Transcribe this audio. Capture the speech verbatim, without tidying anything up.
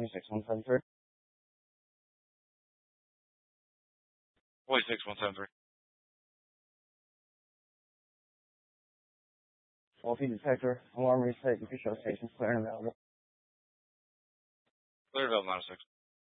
twenty-six one seven three. twenty-six one seven three. Faulty detector, alarm reset, you can show stations clear and available. Clear available, nine oh six.